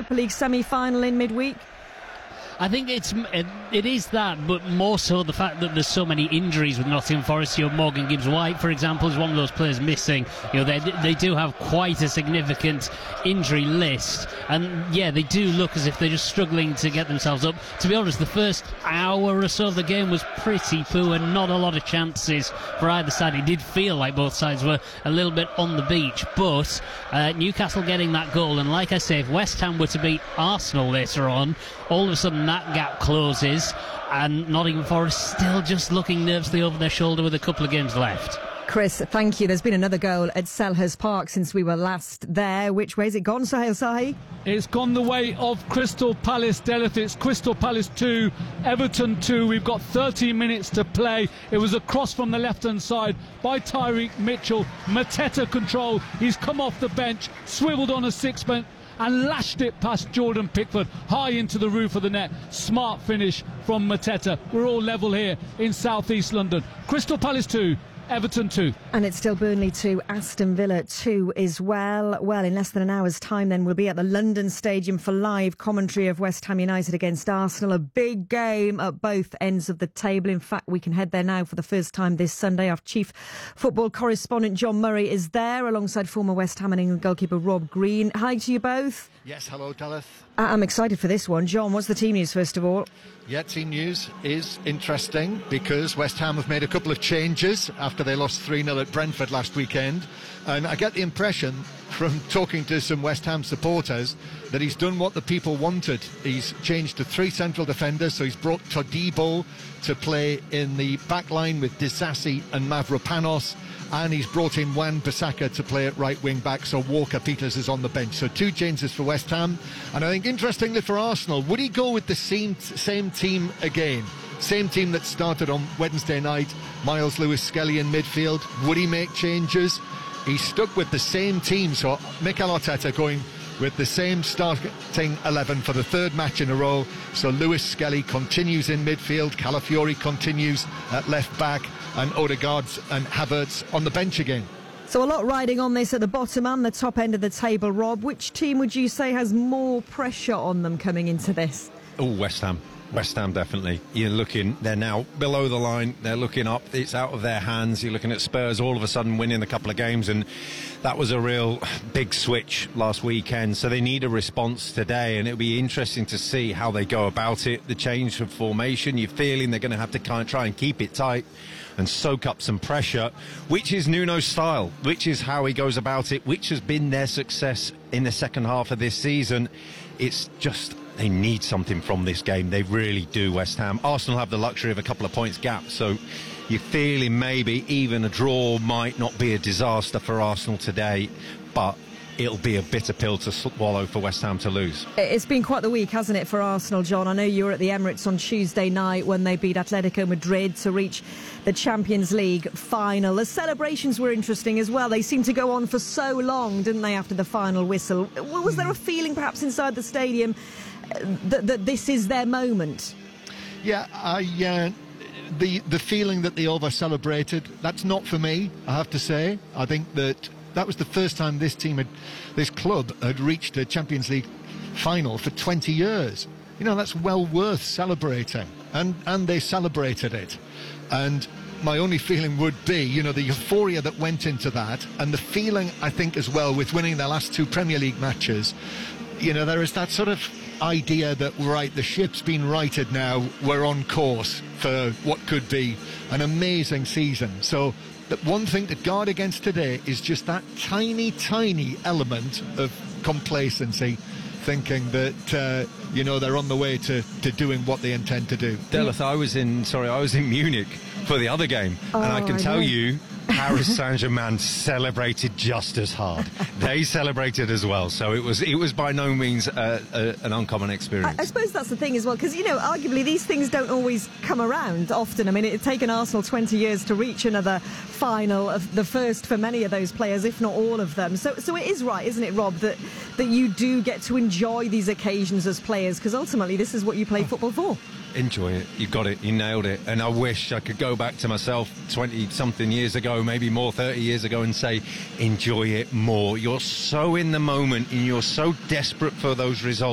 Europa League semi-final in midweek? I think it is that, but more so the fact that there's so many injuries with Nottingham Forest. Morgan Gibbs-White, for example, is one of those players missing. They do have quite a significant injury list, and yeah, they do look as if they're just struggling to get themselves up. To be honest, the first hour or so of the game was pretty poor, and not a lot of chances for either side. It did feel like both sides were a little bit on the beach, but Newcastle getting that goal, and like I say, if West Ham were to beat Arsenal later on, all of a sudden that gap closes, and Nottingham Forest still just looking nervously over their shoulder with a couple of games left. Chris, thank you. There's been another goal at Selhurst Park since we were last there. Which way has it gone, Sahil Sahi? It's gone the way of Crystal Palace, Delith. It's Crystal Palace 2, Everton 2. We've got 30 minutes to play. It was a cross from the left-hand side by Tyreek Mitchell. Mateta control. He's come off the bench, swiveled on a sixpence, and lashed it past Jordan Pickford, high into the roof of the net. Smart finish from Mateta. We're all level here in South East London. Crystal Palace 2, Everton 2. And it's still Burnley 2, Aston Villa 2 as well. Well, in less than an hour's time then, we'll be at the London Stadium for live commentary of West Ham United against Arsenal. A big game at both ends of the table. In fact, we can head there now for the first time this Sunday. Our chief football correspondent John Murray is there alongside former West Ham and England goalkeeper Rob Green. Hi to you both. Yes, hello, Dallas. I'm excited for this one. John, what's the team news first of all? Yeah, team news is interesting because West Ham have made a couple of changes after they lost 3-0 at Brentford last weekend. And I get the impression from talking to some West Ham supporters that he's done what the people wanted. He's changed to 3 central defenders, so he's brought Todibo to play in the back line with Disasi and Mavropanos. And he's brought in Wan-Bissaka to play at right wing back, so Walker-Peters is on the bench. So 2 changes for West Ham. And I think interestingly for Arsenal, would he go with the same team again? Same team that started on Wednesday night, Miles Lewis-Skelly in midfield. Would he make changes? He's stuck with the same team, so Mikel Arteta going with the same starting 11 for the 3rd match in a row. So Lewis-Skelly continues in midfield, Calafiori continues at left back, and Odegaard and Havertz on the bench again. So a lot riding on this at the bottom and the top end of the table, Rob. Which team would you say has more pressure on them coming into this? Oh, West Ham. West Ham, definitely. They're now below the line, they're looking up, it's out of their hands. You're looking at Spurs all of a sudden winning a couple of games, and that was a real big switch last weekend, so they need a response today, and it'll be interesting to see how they go about it. The change of formation, you're feeling they're going to have to kind of try and keep it tight and soak up some pressure, which is Nuno's style, which is how he goes about it, which has been their success in the second half of this season. It's just they need something from this game. They really do, West Ham. Arsenal have the luxury of a couple of points gap, so you're feeling maybe even a draw might not be a disaster for Arsenal today, but it'll be a bitter pill to swallow for West Ham to lose. It's been quite the week, hasn't it, for Arsenal, John? I know you were at the Emirates on Tuesday night when they beat Atletico Madrid to reach the Champions League final. The celebrations were interesting as well. They seemed to go on for so long, didn't they, after the final whistle? Was there a feeling perhaps inside the stadium that this is their moment? Yeah, the feeling that they over-celebrated, that's not for me, I have to say. I think that was the first time this club had reached a Champions League final for 20 years. That's well worth celebrating. And they celebrated it. And my only feeling would be, the euphoria that went into that, and the feeling, I think, as well, with winning their last 2 Premier League matches, there is that sort of idea that, right, the ship's been righted now, we're on course for what could be an amazing season. So the one thing to guard against today is just that tiny element of complacency, thinking that they're on the way to doing what they intend to do. Dallas, I was in Munich for the other game, and I can tell you Paris Saint-Germain celebrated just as hard. They celebrated as well, so it was by no means an uncommon experience. I suppose that's the thing as well, because arguably these things don't always come around often. I mean, it's taken Arsenal 20 years to reach another final, of the first for many of those players, if not all of them. So it is right, isn't it, Rob, that you do get to enjoy these occasions as players, because ultimately this is what you play football for. Enjoy it. You got it. You nailed it. And I wish I could go back to myself 20-something years ago, maybe more, 30 years ago, and say, enjoy it more. You're so in the moment and you're so desperate for those results.